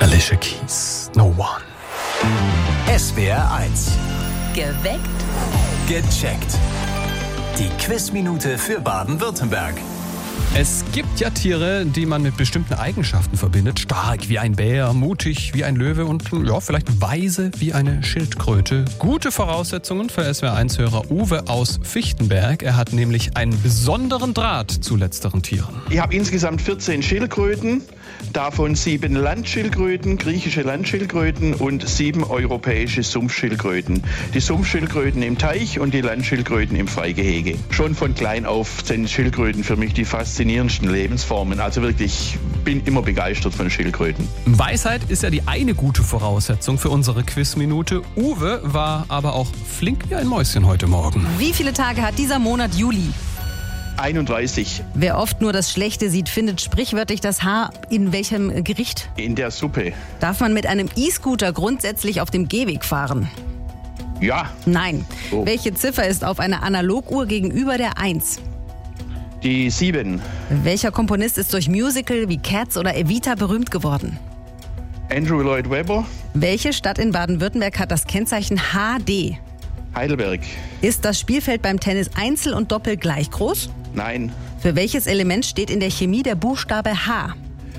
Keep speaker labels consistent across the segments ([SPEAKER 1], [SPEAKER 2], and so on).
[SPEAKER 1] Alicia Keys, No One.
[SPEAKER 2] SWR 1.
[SPEAKER 3] Geweckt.
[SPEAKER 2] Gecheckt. Die Quizminute für Baden-Württemberg.
[SPEAKER 1] Es gibt ja Tiere, die man mit bestimmten Eigenschaften verbindet. Stark wie ein Bär, mutig wie ein Löwe und ja, vielleicht weise wie eine Schildkröte. Gute Voraussetzungen für SWR1-Hörer Uwe aus Fichtenberg. Er hat nämlich einen besonderen Draht zu letzteren Tieren.
[SPEAKER 4] Ich habe insgesamt 14 Schildkröten, davon 7 Landschildkröten, griechische Landschildkröten und 7 europäische Sumpfschildkröten. Die Sumpfschildkröten im Teich und die Landschildkröten im Freigehege. Schon von klein auf sind Schildkröten für mich die faszinierendsten Lebensformen. Also wirklich, ich bin immer begeistert von Schildkröten.
[SPEAKER 1] Weisheit ist ja die eine gute Voraussetzung für unsere Quizminute. Uwe war aber auch flink wie ein Mäuschen heute Morgen.
[SPEAKER 3] Wie viele Tage hat dieser Monat Juli?
[SPEAKER 4] 31
[SPEAKER 3] Wer oft nur das Schlechte sieht, findet sprichwörtlich das Haar in welchem Gericht?
[SPEAKER 4] in der Suppe.
[SPEAKER 3] Darf man mit einem E-Scooter grundsätzlich auf dem Gehweg fahren?
[SPEAKER 4] Ja,
[SPEAKER 3] Nein.
[SPEAKER 4] Oh.
[SPEAKER 3] Welche Ziffer ist auf einer Analoguhr gegenüber der 1?
[SPEAKER 4] die 7.
[SPEAKER 3] Welcher Komponist ist durch Musical wie Cats oder Evita berühmt geworden?
[SPEAKER 4] Andrew Lloyd Webber,
[SPEAKER 3] Welche Stadt in Baden-Württemberg hat das Kennzeichen HD?
[SPEAKER 4] Heidelberg.
[SPEAKER 3] Ist das Spielfeld beim Tennis Einzel und Doppel gleich groß?
[SPEAKER 4] Nein,
[SPEAKER 3] Für welches Element steht in der Chemie der Buchstabe H?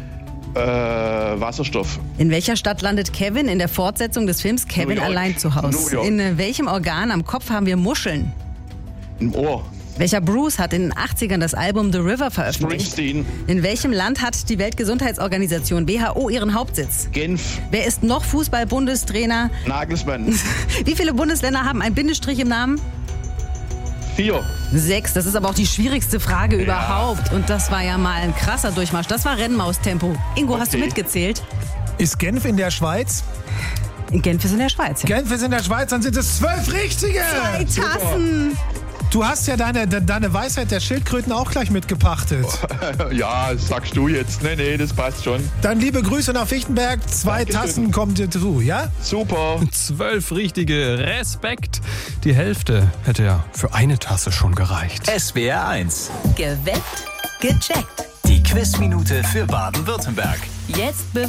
[SPEAKER 4] Wasserstoff.
[SPEAKER 3] In welcher Stadt landet Kevin in der Fortsetzung des Films Kevin
[SPEAKER 4] New York.
[SPEAKER 3] allein zu Hause?
[SPEAKER 4] New York.
[SPEAKER 3] In welchem Organ am Kopf haben wir Muscheln?
[SPEAKER 4] Im Ohr.
[SPEAKER 3] Welcher Bruce hat in den 80ern das Album The River veröffentlicht?
[SPEAKER 4] Springsteen.
[SPEAKER 3] In welchem Land hat die Weltgesundheitsorganisation WHO ihren Hauptsitz?
[SPEAKER 4] Genf.
[SPEAKER 3] Wer ist noch Fußball-Bundestrainer?
[SPEAKER 4] Nagelsmann.
[SPEAKER 3] Wie viele Bundesländer haben einen Bindestrich im Namen?
[SPEAKER 4] 4.
[SPEAKER 3] 6. Das ist aber auch die schwierigste Frage überhaupt. Und das war ja mal ein krasser Durchmarsch. Das war Rennmaustempo. Ingo, hast du
[SPEAKER 4] Okay.
[SPEAKER 3] mitgezählt?
[SPEAKER 5] Ist Genf in der Schweiz?
[SPEAKER 3] Genf ist in der Schweiz. Ja.
[SPEAKER 5] Genf ist in der Schweiz, dann sind es 12 richtige!
[SPEAKER 3] 2 Tassen.
[SPEAKER 5] Du hast ja deine Weisheit der Schildkröten auch gleich mitgepachtet.
[SPEAKER 4] Ja, sagst du jetzt. Nee, das passt schon.
[SPEAKER 5] Dann liebe Grüße nach Fichtenberg. 2
[SPEAKER 4] Dankeschön.
[SPEAKER 5] Tassen kommt dir zu, ja?
[SPEAKER 4] Super.
[SPEAKER 1] 12 richtige, Respekt. Die Hälfte hätte ja für eine Tasse schon gereicht.
[SPEAKER 2] SWR 1.
[SPEAKER 3] Geweckt. Gecheckt.
[SPEAKER 2] Die Quizminute für Baden-Württemberg.
[SPEAKER 3] Jetzt